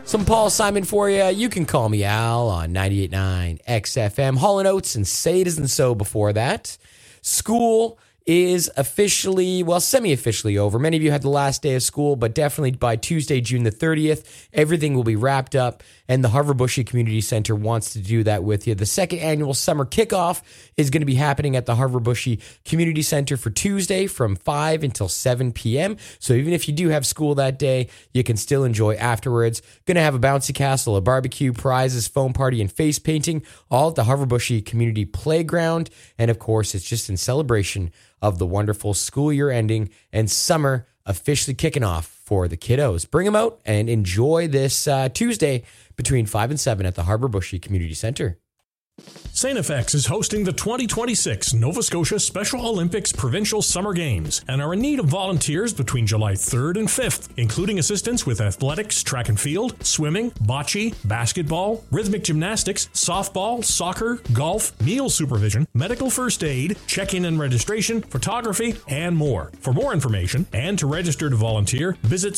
Some Paul Simon for you. You can call me Al on 98.9 XFM. Hall & Oates and Say It Isn't So before that. School is officially, well, semi-officially over. Many of you had the last day of school, but definitely by Tuesday, June the 30th, everything will be wrapped up, and the Harvard-Bushy Community Center wants to do that with you. The second annual summer kickoff is going to be happening at the Harvard-Bushy Community Center for Tuesday from 5 until 7 p.m. So even if you do have school that day, you can still enjoy afterwards. Going to have a bouncy castle, a barbecue, prizes, foam party, and face painting, all at the Harvard-Bushy Community Playground. And of course, it's just in celebration of the wonderful school year ending and summer officially kicking off for the kiddos. Bring them out and enjoy this Tuesday between 5 and 7 at the Harvard-Bushy Community Center. St. FX is hosting the 2026 Nova Scotia Special Olympics Provincial Summer Games and are in need of volunteers between July 3rd and 5th, including assistance with athletics, track and field, swimming, bocce, basketball, rhythmic gymnastics, softball, soccer, golf, meal supervision, medical first aid, check-in and registration, photography, and more. For more information and to register to volunteer, visit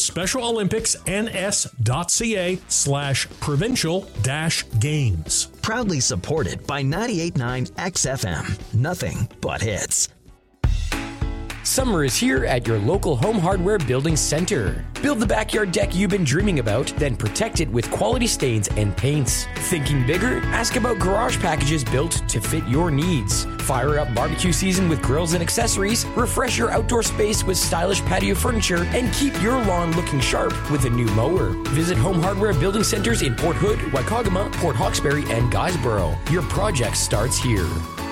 specialolympicsns.ca/provincial-games. Proudly supported by 98.9 XFM. Nothing but hits. Summer is here at your local home hardware building center. Build the backyard deck you've been dreaming about, then protect it with quality stains and paints. Thinking bigger? Ask about garage packages built to fit your needs. Fire up barbecue season with grills and accessories, refresh your outdoor space with stylish patio furniture, and keep your lawn looking sharp with a new mower. Visit Home Hardware Building Centers in Port Hood, Waikagama, Port Hawkesbury, and Guysborough. Your project starts here.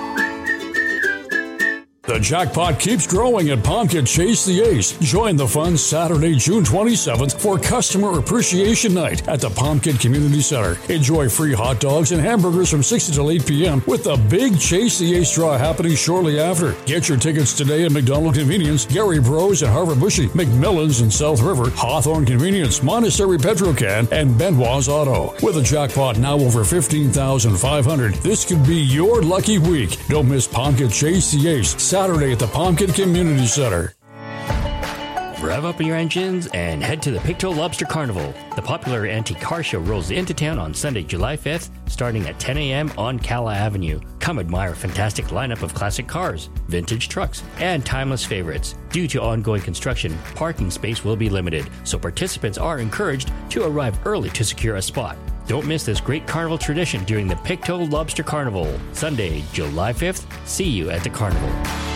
The jackpot keeps growing at Pumpkin Chase the Ace. Join the fun Saturday, June 27th for Customer Appreciation Night at the Pumpkin Community Center. Enjoy free hot dogs and hamburgers from 6 until 8 p.m. with the big Chase the Ace draw happening shortly after. Get your tickets today at McDonald Convenience, Gary Bros at Harvard-Bushy, McMillan's in South River, Hawthorne Convenience, Montessori Petrocan, and Benoit's Auto. With a jackpot now over $15,500, this could be your lucky week. Don't miss Pumpkin Chase the Ace, Saturday at the Pumpkin Community Center. Rev up your engines and head to the Pictou Lobster Carnival. The popular antique car show rolls into town on Sunday, July 5th, starting at 10 a.m. on Cala Avenue. Come admire a fantastic lineup of classic cars, vintage trucks, and timeless favorites. Due to ongoing construction, parking space will be limited, so participants are encouraged to arrive early to secure a spot. Don't miss this great carnival tradition during the Pictou Lobster Carnival. Sunday, July 5th. See you at the carnival.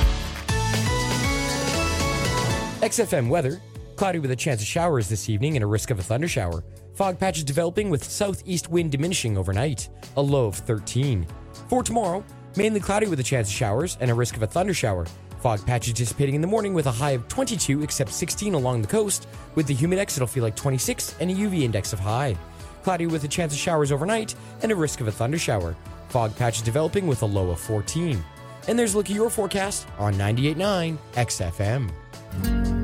XFM weather. Cloudy with a chance of showers this evening and a risk of a thundershower. Fog patches developing with southeast wind diminishing overnight. A low of 13. For tomorrow, mainly cloudy with a chance of showers and a risk of a thundershower. Fog patches dissipating in the morning with a high of 22 except 16 along the coast. With the humidex, it'll feel like 26 and a UV index of high. Cloudy with a chance of showers overnight and a risk of a thundershower. Fog patches developing with a low of 14. And there's a look at your forecast on 98.9 XFM.